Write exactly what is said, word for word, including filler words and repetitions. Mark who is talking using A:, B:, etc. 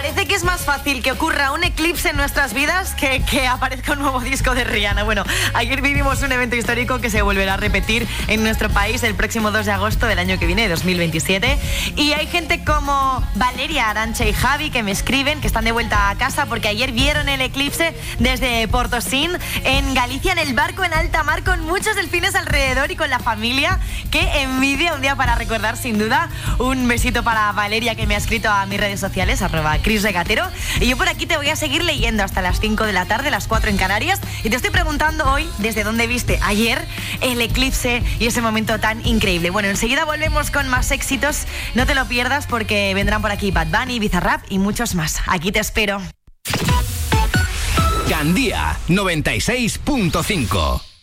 A: Parece que es más fácil que ocurra un eclipse en nuestras vidas que que aparezca un nuevo disco de Rihanna. Bueno, ayer vivimos un evento histórico que se volverá a repetir en nuestro país el próximo dos de agosto del año que viene, dos mil veintisiete. Y hay gente como Valeria, Arantxa y Javi que me escriben que están de vuelta a casa porque ayer vieron el eclipse desde Portosín, en Galicia, en el barco en alta mar, con muchos delfines alrededor y con la familia. Qué envidia, un día para recordar sin duda. Un besito para Valeria, que me ha escrito a mis redes sociales, arroba Cris Regatero. Y yo por aquí te voy a seguir leyendo hasta las cinco de la tarde, las cuatro en Canarias. Y te estoy preguntando hoy desde dónde viste ayer el eclipse y ese momento tan increíble. Bueno, enseguida volvemos con más éxitos. No te lo pierdas porque vendrán por aquí Bad Bunny, Bizarrap y muchos más. Aquí te espero.
B: Candía noventa y seis punto cinco.